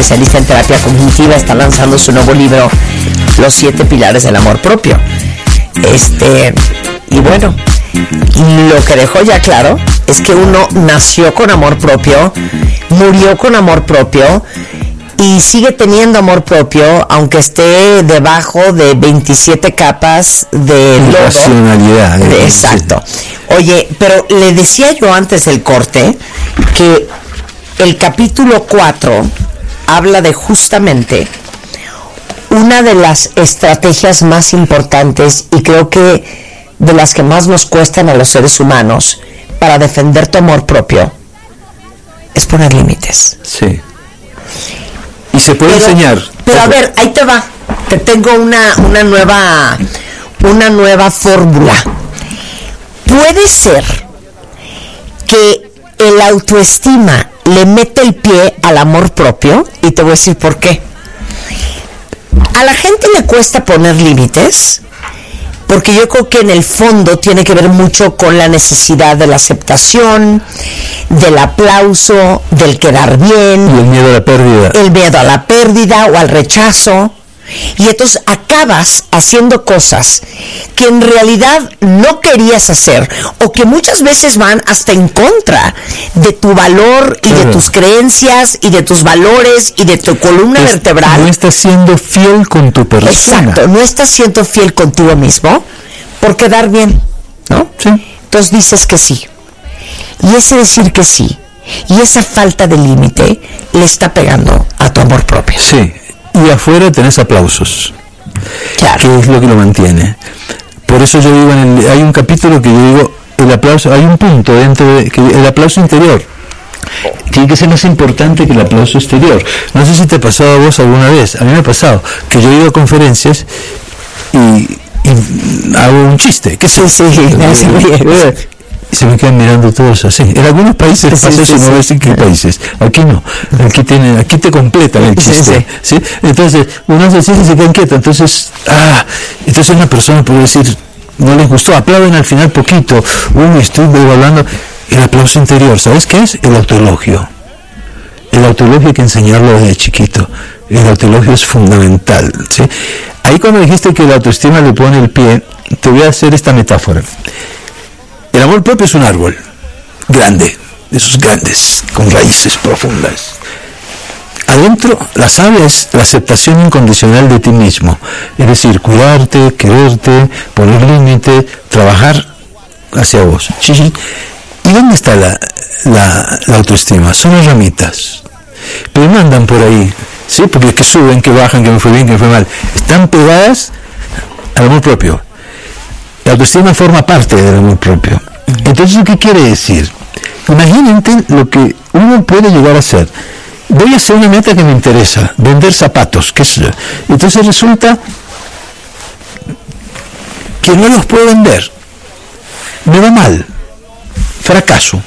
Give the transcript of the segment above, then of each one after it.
especialista en terapia cognitiva, está lanzando su nuevo libro, Los 7 Pilares del Amor Propio. Y bueno, lo que dejó ya claro es que uno nació con amor propio, murió con amor propio y sigue teniendo amor propio, aunque esté debajo de 27 capas de lodo. Racionalidad. Exacto. Oye, pero le decía yo antes del corte que el capítulo 4 habla de justamente una de las estrategias más importantes y creo que de las que más nos cuestan a los seres humanos para defender tu amor propio es poner límites. Sí. Y se puede enseñar. Pero a ver, ahí te va. Te tengo una nueva fórmula. Puede ser que el autoestima le mete el pie al amor propio, y te voy a decir por qué. A la gente le cuesta poner límites porque yo creo que en el fondo tiene que ver mucho con la necesidad de la aceptación, del aplauso, del quedar bien. Y el miedo a la pérdida. El miedo a la pérdida o al rechazo. Y entonces acabas haciendo cosas que en realidad no querías hacer o que muchas veces van hasta en contra de tu valor y de tus creencias y de tus valores y de tu columna vertebral. No estás siendo fiel con tu persona. Exacto, no estás siendo fiel contigo mismo por quedar bien, ¿no? Sí. Entonces dices que sí. Y ese decir que sí y esa falta de límite le está pegando a tu amor propio. Sí. Y afuera tenés aplausos, claro, que es lo que lo mantiene. Por eso yo digo, hay un capítulo que yo digo, el aplauso, hay un punto dentro de que el aplauso interior tiene que ser más importante que el aplauso exterior. No sé si te pasó a vos alguna vez, a mí me ha pasado, que yo he ido a conferencias y hago un chiste, ¿qué sé? Sí, y se me quedan mirando todos así. En algunos países pasa eso, no ves en qué países. Aquí no. Aquí te completan el chiste. ¿Sí? Entonces, uno hace así y se queda inquieto. Entonces una persona puede decir, no les gustó, aplauden al final poquito. Estoy hablando. El aplauso interior, ¿sabes qué es? El autoelogio. El autoelogio hay que enseñarlo desde chiquito. El autoelogio es fundamental, ¿sí? Ahí cuando dijiste que la autoestima le pone el pie, te voy a hacer esta metáfora. El amor propio es un árbol grande, de esos grandes, con raíces profundas. Adentro, la savia es la aceptación incondicional de ti mismo, es decir, cuidarte, quererte, poner límites, trabajar hacia vos. ¿Y dónde está la autoestima? Son las ramitas, pero no andan por ahí, ¿sí? Porque que suben, que bajan, que me fue bien, que me fue mal. Están pegadas al amor propio. La autoestima forma parte del amor propio. Entonces, ¿qué quiere decir? Imagínate lo que uno puede llegar a hacer. Voy a hacer una meta que me interesa, vender zapatos, qué sé yo. Entonces resulta que no los puedo vender. Me va mal. Fracaso.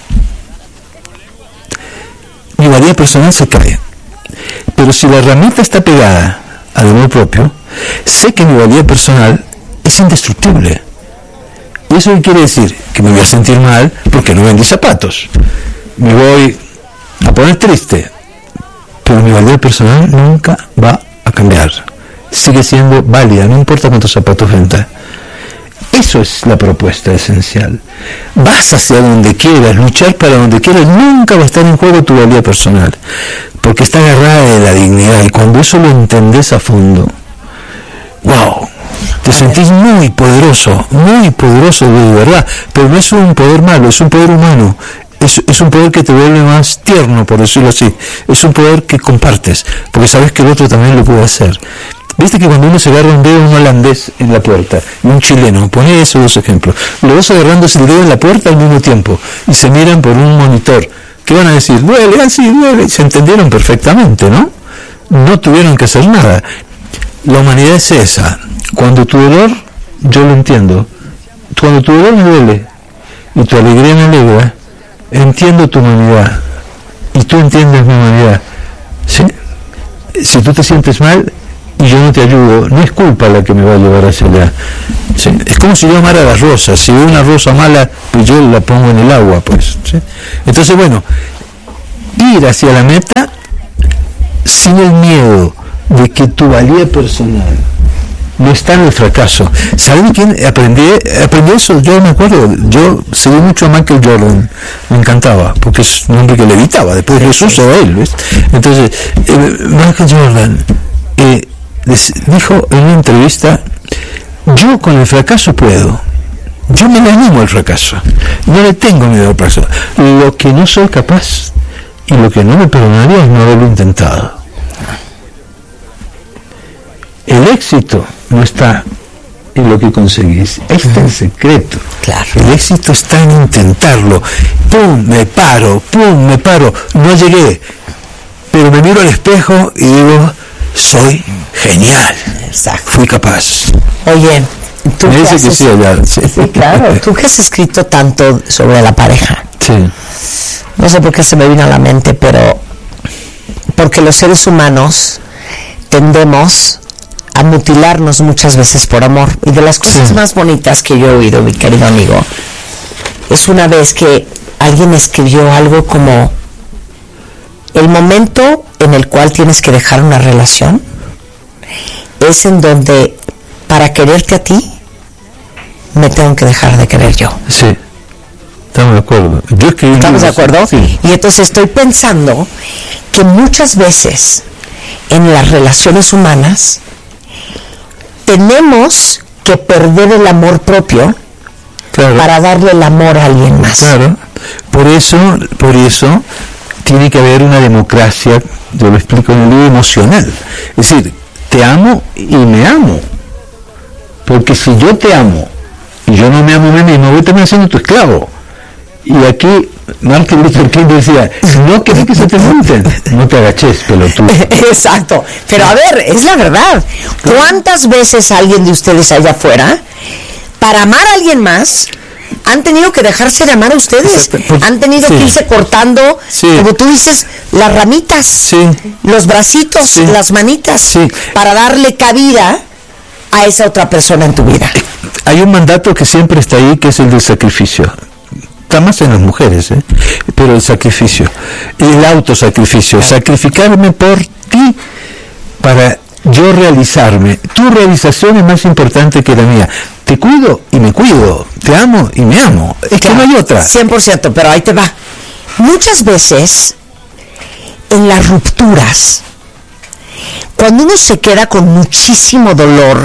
Mi valía personal se cae. Pero si la herramienta está pegada al amor propio, sé que mi valía personal es indestructible. ¿Y eso qué quiere decir? Que me voy a sentir mal porque no vendí zapatos. Me voy a poner triste. Pero mi valía personal nunca va a cambiar. Sigue siendo válida, no importa cuántos zapatos venda. Eso es la propuesta esencial. Vas hacia donde quieras, luchar para donde quieras, nunca va a estar en juego tu valía personal. Porque está agarrada de la dignidad. Y cuando eso lo entendés a fondo, ¡wow! Te sentís muy poderoso de verdad, pero no es un poder malo, es un poder humano, es un poder que te vuelve más tierno, por decirlo así, es un poder que compartes, porque sabes que el otro también lo puede hacer. Viste que cuando uno se agarra un dedo, un holandés en la puerta y un chileno, pone esos dos ejemplos, los dos agarrándose el dedo en la puerta al mismo tiempo y se miran por un monitor, ¿qué van a decir? Duele, sí, duele, y se entendieron perfectamente, ¿no? No tuvieron que hacer nada. La humanidad es esa. Cuando tu dolor, yo lo entiendo, cuando tu dolor me duele y tu alegría me alegra, entiendo tu humanidad y tú entiendes mi humanidad. ¿Sí? Si tú te sientes mal y yo no te ayudo, no es culpa la que me va a llevar hacia allá. ¿Sí? Es como si yo amara las rosas. Si veo una rosa mala, pues yo la pongo en el agua, pues. ¿Sí? Entonces, bueno, ir hacia la meta sin el miedo de que tu valía personal no está en el fracaso. ¿Saben quién? Aprendí eso, yo me acuerdo, yo seguí mucho a Michael Jordan, me encantaba, porque es un hombre que levitaba, después Jesús o él, ¿ves? Entonces, Michael Jordan dijo en una entrevista, yo con el fracaso puedo, yo me le animo al fracaso, no le tengo miedo al fracaso, lo que no soy capaz y lo que no me perdonaría es no haberlo intentado. El éxito no está en lo que conseguís, ahí está el secreto. Claro. El éxito está en intentarlo. Pum, me paro, no llegué, pero me miro al espejo y digo, soy genial. Exacto. Fui capaz. Oye, tú me dice que sí, allá. Sí. Sí, claro. Tú que has escrito tanto sobre la pareja. Sí. No sé por qué se me vino a la mente, pero porque los seres humanos tendemos a mutilarnos muchas veces por amor. Y de las cosas más bonitas que yo he oído, mi querido amigo, es una vez que alguien escribió algo como: el momento en el cual tienes que dejar una relación es en donde, para quererte a ti, me tengo que dejar de querer yo. Sí, estamos de acuerdo. ¿Estamos de acuerdo? Sí. Y entonces estoy pensando que muchas veces en las relaciones humanas tenemos que perder el amor propio, claro, para darle el amor a alguien más. Claro, por eso tiene que haber una democracia, yo lo explico en el libro, emocional. Es decir, te amo y me amo. Porque si yo te amo y yo no me amo a mí mismo, voy a terminar siendo tu esclavo. Y aquí Martin Luther King decía, no querés que se te monten, no te agaches, pelotudo. Exacto, pero a ver, es la verdad. ¿Cuántas veces alguien de ustedes allá afuera, para amar a alguien más, han tenido que dejarse de amar a ustedes? Han tenido que irse cortando, como tú dices, las ramitas, los bracitos, las manitas, para darle cabida a esa otra persona en tu vida. Hay un mandato que siempre está ahí, que es el del sacrificio. Está más en las mujeres, pero el sacrificio, el autosacrificio, sacrificarme por ti para yo realizarme. Tu realización es más importante que la mía. Te cuido y me cuido, te amo y me amo. Es claro, que no hay otra. 100%, pero ahí te va. Muchas veces, en las rupturas, cuando uno se queda con muchísimo dolor,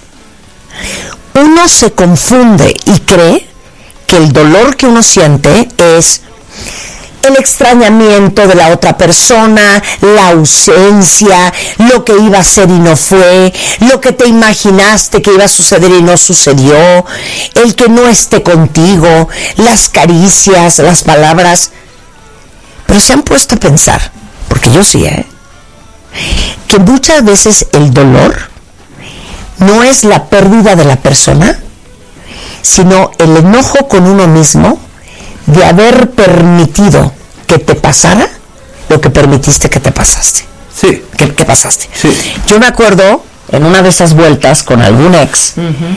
uno se confunde y cree que el dolor que uno siente es el extrañamiento de la otra persona, la ausencia, lo que iba a ser y no fue, lo que te imaginaste que iba a suceder y no sucedió, el que no esté contigo, las caricias, las palabras. Pero se han puesto a pensar, porque yo sí, que muchas veces el dolor no es la pérdida de la persona, sino el enojo con uno mismo de haber permitido que te pasara lo que permitiste que te pasaste. Sí. Que pasaste. Sí. Yo me acuerdo, en una de esas vueltas con algún ex,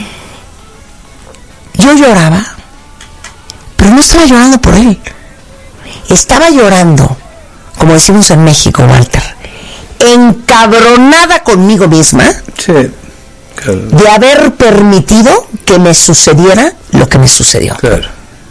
yo lloraba, pero no estaba llorando por él. Estaba llorando, como decimos en México, Walter, encabronada conmigo misma. Sí. Claro. De haber permitido que me sucediera lo que me sucedió. Claro.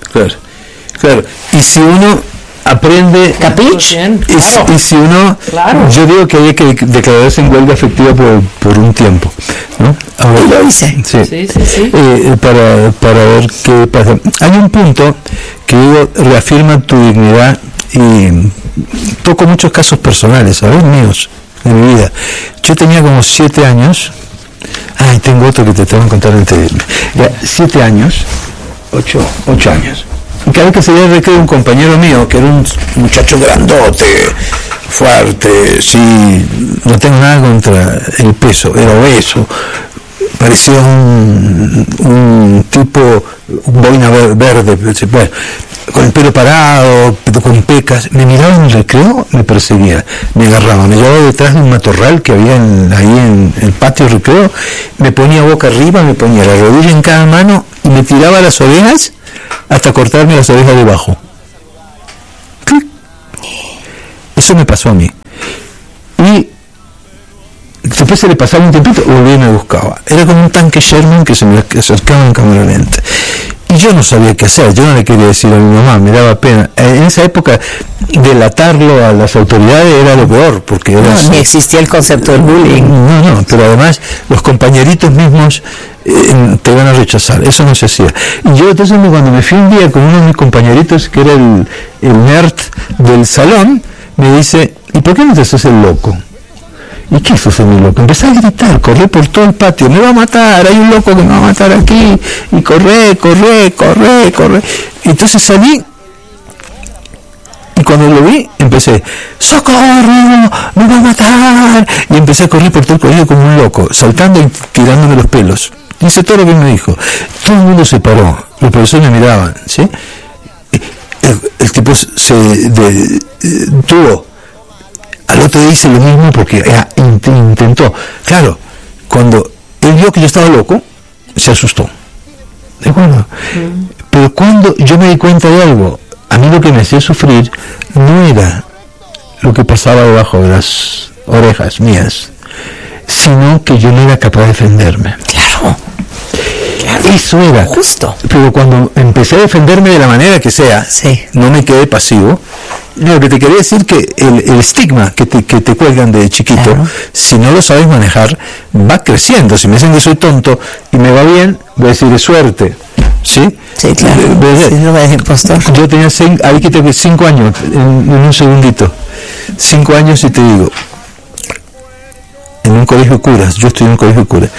Y si uno aprende, ¿capich? Y si uno, yo digo que hay que declararse en huelga efectiva por un tiempo, ¿no? Ahora, y lo hice. Sí. Para ver qué pasa. Hay un punto que digo, reafirma tu dignidad, y toco muchos casos personales, ¿sabes? Míos, de mi vida. Yo tenía como 7 años. Tengo otro que te tengo que contar antes. 7 años, 8 años. Y cada vez que salía de recreo, un compañero mío, que era un muchacho grandote, fuerte, sí, no tengo nada contra el peso, era obeso, parecía un tipo, un boina verde, bueno, con el pelo parado, con pecas, me miraba en el recreo, me perseguía, me agarraba, me llevaba detrás de un matorral que había ahí en el patio del recreo, me ponía boca arriba, me ponía la rodilla en cada mano y me tiraba las orejas hasta cortarme las orejas debajo. Eso me pasó a mí. Y después se le pasaba un tiempito, volvía y me buscaba. Era como un tanque Sherman que se me acercaba en cámara lenta. Y yo no sabía qué hacer, yo no le quería decir a mi mamá, me daba pena. En esa época, delatarlo a las autoridades era lo peor, porque era ni existía el concepto del bullying. No, pero además los compañeritos mismos te van a rechazar, eso no se hacía. Y yo entonces cuando me fui un día con uno de mis compañeritos, que era el nerd del salón, me dice, ¿y por qué no te haces el loco? ¿Y qué fue mi loco? Empecé a gritar, corrí por todo el patio, me va a matar, hay un loco que me va a matar aquí, y corré. Entonces salí, y cuando lo vi, empecé, ¡socorro! ¡Me va a matar! Y empecé a correr por todo el colegio como un loco, saltando y tirándome los pelos. Hice todo lo que me dijo. Todo el mundo se paró, los profesores me miraban, ¿sí? El tipo se detuvo. Al otro día hice lo mismo porque intentó. Claro, cuando él vio que yo estaba loco, se asustó. ¿De acuerdo? Pero cuando yo me di cuenta de algo, a mí lo que me hacía sufrir no era lo que pasaba debajo de las orejas mías, sino que yo no era capaz de defenderme. Claro. Eso era. Justo. Pero cuando empecé a defenderme de la manera que sea, sí, no me quedé pasivo. No, lo que te quería decir que el estigma que te cuelgan de chiquito, claro, si no lo sabes manejar, va creciendo. Si me dicen que soy tonto y me va bien, voy a decir de suerte. ¿Sí? Sí, claro. Sí, no voy a decir postor. Yo tenía 5 años, en un segundito. 5 años y te digo, en un colegio de curas, yo estoy en un colegio de curas.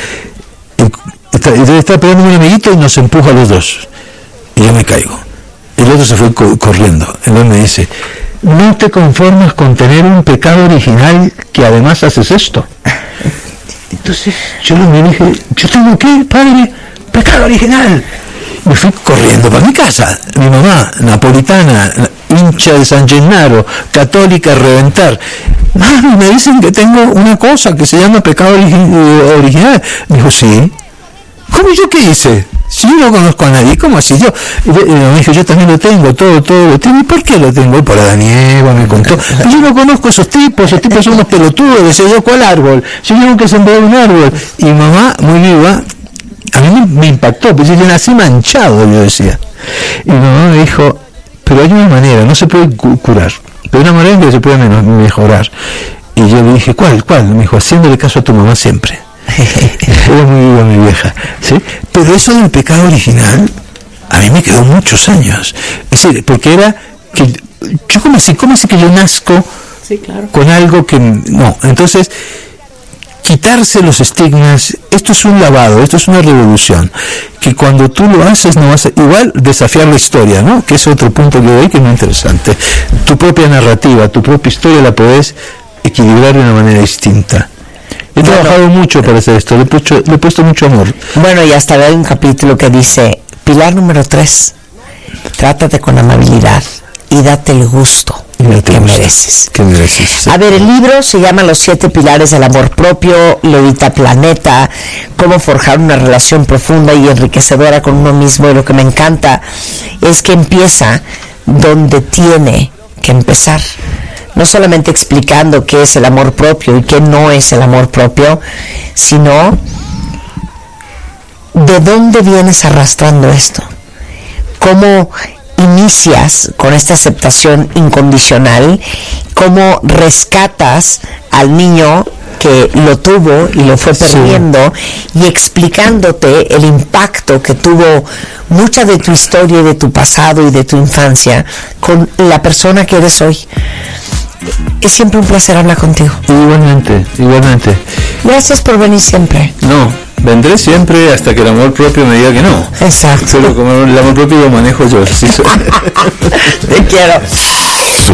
Está pegando un amiguito y nos empuja a los dos. Y yo me caigo. El otro se fue corriendo. Entonces me dice, ¿no te conformas con tener un pecado original que además haces esto? Entonces yo me dije, ¿yo tengo qué, padre? Pecado original. Me fui corriendo para mi casa. Mi mamá, napolitana, hincha de San Gennaro, católica a reventar. Mami, me dicen que tengo una cosa que se llama pecado original. Me dijo, sí. ¿Cómo yo qué hice? Si yo no conozco a nadie, ¿cómo así? Me dijo, yo también lo tengo, todo lo tengo. ¿Y por qué lo tengo? Por Adán y Eva me contó. Yo no conozco esos tipos son unos pelotudos. Decía yo, ¿cuál árbol? Si yo nunca sembré un árbol. Y mamá, muy viva, a mí me impactó, porque yo nací manchado, yo decía. Y mamá me dijo, pero hay una manera, no se puede curar, pero una manera en que se puede mejorar. Y yo le dije, ¿cuál? Me dijo, haciéndole caso a tu mamá siempre. Era muy viva mi vieja, ¿sí? Pero eso del pecado original a mí me quedó muchos años. Es decir, porque era que yo ¿cómo así que yo nazco, sí, claro, con algo que no? Entonces, quitarse los estigmas, esto es un lavado, esto es una revolución, que cuando tú lo haces no vas a, igual desafiar la historia, ¿no? Que es otro punto que doy que es muy interesante. Tu propia narrativa, tu propia historia la podés equilibrar de una manera distinta. He trabajado mucho para hacer esto, le he puesto mucho amor. Bueno, y hasta hay un capítulo que dice, pilar número 3, trátate con amabilidad y date el gusto que mereces. ¿Qué mereces? Sí. A ver, el libro se llama Los 7 pilares del amor propio, lo edita Planeta, cómo forjar una relación profunda y enriquecedora con uno mismo, y lo que me encanta es que empieza donde tiene que empezar. No solamente explicando qué es el amor propio y qué no es el amor propio, sino de dónde vienes arrastrando esto, cómo inicias con esta aceptación incondicional, cómo rescatas al niño que lo tuvo y lo fue perdiendo, sí, y explicándote el impacto que tuvo mucha de tu historia y de tu pasado y de tu infancia con la persona que eres hoy. Es siempre un placer hablar contigo. Igualmente. Gracias por venir siempre. No, vendré siempre hasta que el amor propio me diga que no. Exacto. Pero como el amor propio lo manejo yo. ¿Sí? Te quiero.